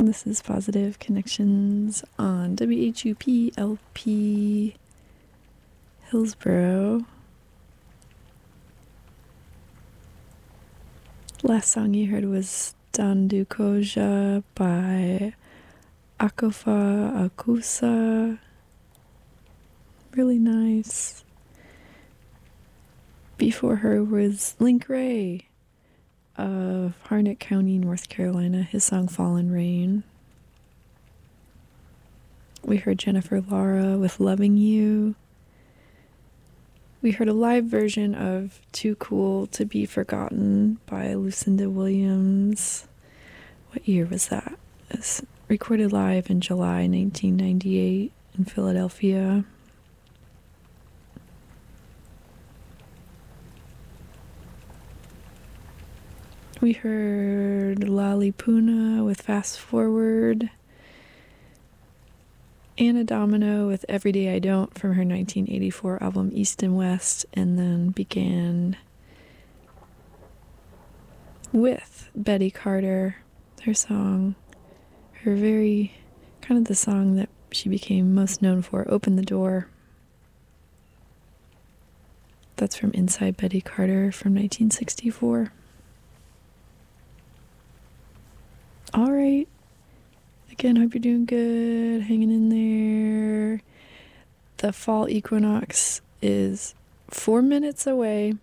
This is Positive Connections on WHUP LP Hillsborough. Last song you heard was Dandu Koja by Akofa Akusa. Really nice. Before her was Link Ray of Harnett County, North Carolina, his song Fallen Rain. We heard Jennifer Lara with Loving You. We heard a live version of Too Cool to Be Forgotten by Lucinda Williams. What year was that? It was recorded live in July 1998 in Philadelphia. We heard Lali Puna with Fast Forward. Anna Domino with Every Day I Don't from her 1984 album East and West, and then began with Betty Carter, her song, her very, kind of the song that she became most known for, Open the Door. That's from Inside Betty Carter from 1964. All right. Again, hope you're doing good, hanging in there. The fall equinox is 4 minutes away.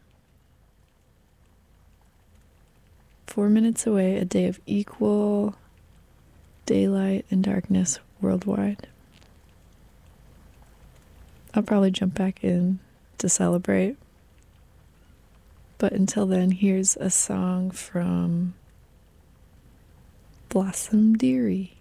4 minutes away, a day of equal daylight and darkness worldwide. I'll probably jump back in to celebrate. But until then, here's a song from Blossom Dearie.